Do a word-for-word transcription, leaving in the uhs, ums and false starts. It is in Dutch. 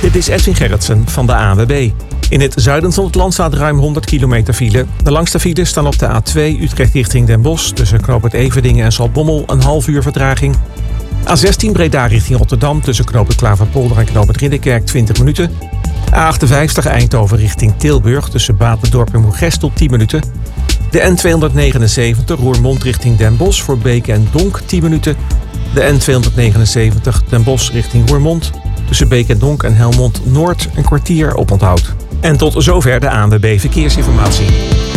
Dit is Edwin Gerritsen van de A N W B. In het zuiden van het land staat ruim honderd kilometer file. De langste files staan op de A twee Utrecht richting Den Bosch. Tussen Knoopert Everdingen en Zaltbommel een half uur vertraging. A zestien Breda richting Rotterdam. Tussen Knoopert Klaverpolder en Knoopert Ridderkerk twintig minuten. A achtenvijftig Eindhoven richting Tilburg. Tussen Batendorp en Moergestel tien minuten. De N tweehonderdnegenenzeventig Roermond richting Den Bosch voor Beek en Donk tien minuten. De N tweehonderdnegenenzeventig Den Bosch richting Roermond. Tussen Beek en Donk en Helmond Noord een kwartier oponthoud. En tot zover de A N W B Verkeersinformatie.